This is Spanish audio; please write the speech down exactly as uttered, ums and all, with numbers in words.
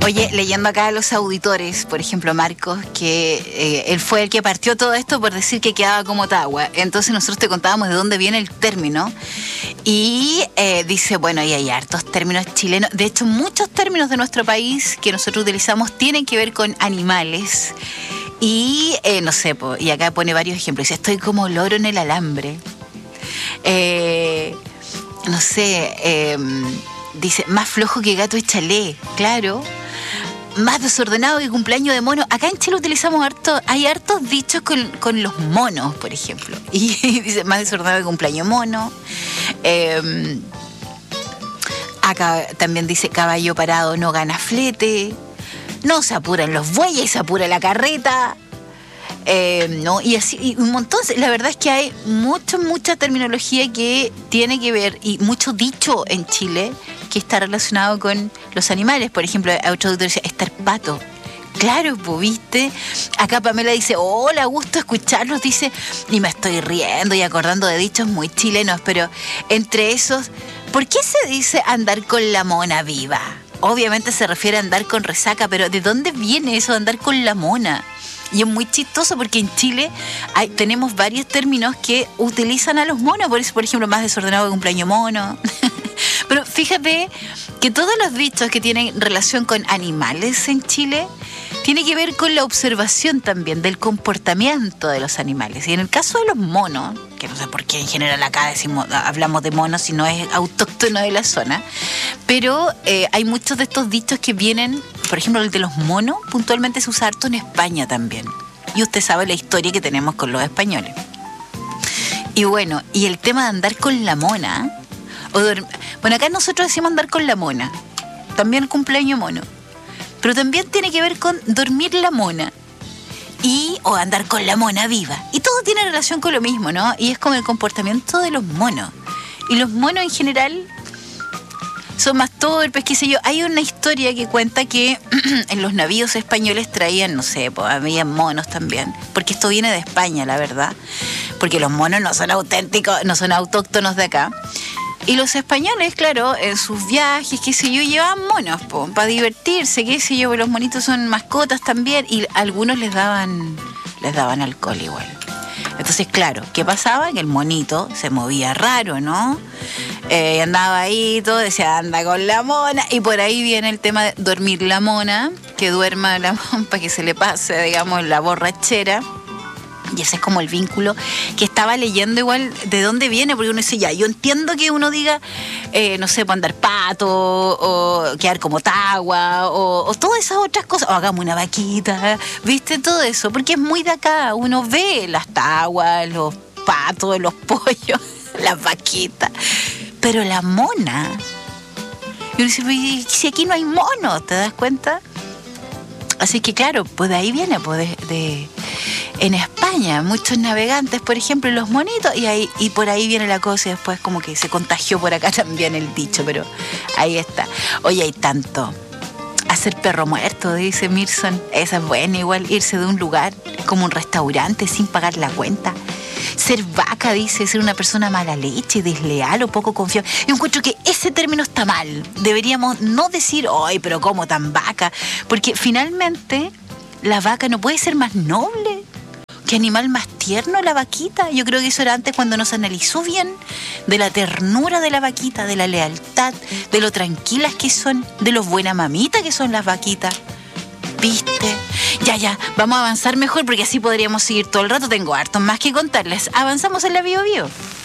Oye, leyendo acá a los auditores, por ejemplo, Marcos, que eh, él fue el que partió todo esto por decir que quedaba como Tagua. Entonces nosotros te contábamos de dónde viene el término. Y eh, dice, bueno, y hay hartos términos chilenos. De hecho, muchos términos de nuestro país que nosotros utilizamos tienen que ver con animales. Y, eh, no sé, po, y acá pone varios ejemplos. Dice, estoy como loro en el alambre. Eh, no sé, eh, dice, más flojo que gato échale. Claro. Más desordenado que cumpleaños de mono. Acá en Chile utilizamos harto, hay hartos dichos con, con los monos, por ejemplo. Y dice, más desordenado que cumpleaños mono. Eh, acá también dice, caballo parado no gana flete. No se apuran los bueyes, se apura la carreta. Eh, no, y así, y un montón. La verdad es que hay mucha, mucha terminología que tiene que ver, y mucho dicho en Chile que está relacionado con los animales. Por ejemplo, a otro autor dice, estar pato. Claro, pues, ¿viste? Acá Pamela dice, hola, gusto escucharlos, dice, y me estoy riendo y acordando de dichos muy chilenos, pero entre esos, ¿por qué se dice andar con la mona viva? Obviamente se refiere a andar con resaca, pero ¿de dónde viene eso de andar con la mona? Y es muy chistoso porque en Chile hay, tenemos varios términos que utilizan a los monos. Por eso, por ejemplo, más desordenado que cumpleaños mono. Pero fíjate que todos los dichos que tienen relación con animales en Chile tiene que ver con la observación también del comportamiento de los animales. Y en el caso de los monos, que no sé por qué en general acá decimos, hablamos de monos si no es autóctono de la zona, pero eh, hay muchos de estos dichos que vienen, por ejemplo, el de los monos, puntualmente se usa harto en España también. Y usted sabe la historia que tenemos con los españoles. Y bueno, y el tema de andar con la mona, o dorm- bueno, acá nosotros decimos andar con la mona, también el cumpleaños mono, pero también tiene que ver con dormir la mona. Y, o andar con la mona viva. Y todo tiene relación con lo mismo, ¿no? Y es como el comportamiento de los monos. Y los monos en general son más torpes, qué sé yo. Hay una historia que cuenta que en los navíos españoles traían, no sé, pues había monos también. Porque esto viene de España, la verdad. Porque los monos no son auténticos, no son autóctonos de acá. Y los españoles, claro, en sus viajes, qué sé yo, llevaban monos para divertirse, qué sé yo, los monitos son mascotas también, y algunos les daban, les daban alcohol igual. Entonces, claro, ¿qué pasaba? Que el monito se movía raro, ¿no? Eh, andaba ahí todo, decía, anda con la mona, y por ahí viene el tema de dormir la mona, que duerma la mona para que se le pase, digamos, la borrachera. Y ese es como el vínculo que estaba leyendo igual de dónde viene, porque uno dice, ya, yo entiendo que uno diga, eh, no sé, para andar pato, o quedar como tagua, o, o todas esas otras cosas, o hagamos una vaquita, ¿viste? Todo eso, porque es muy de acá, uno ve las taguas, los patos, los pollos, las vaquitas, pero la mona, y uno dice, si aquí no hay monos, ¿te das cuenta? Así que claro, pues de ahí viene, pues de... de en España, muchos navegantes, por ejemplo, los monitos, y ahí y por ahí viene la cosa, y después como que se contagió por acá también el dicho, pero ahí está. Oye, hay tanto. Hacer perro muerto, dice Mirson. Esa es buena, igual irse de un lugar como un restaurante sin pagar la cuenta. Ser vaca, dice, ser una persona mala leche, desleal o poco confiable. Yo encuentro que ese término está mal. Deberíamos no decir, ay, pero ¿cómo tan vaca? Porque finalmente la vaca no puede ser más noble. ¿Qué animal más tierno la vaquita? Yo creo que eso era antes cuando nos analizó bien de la ternura de la vaquita, de la lealtad, de lo tranquilas que son, de lo buena mamita que son las vaquitas. ¿Viste? Ya, ya, vamos a avanzar mejor porque así podríamos seguir todo el rato. Tengo harto más que contarles. Avanzamos en la Bio Bio.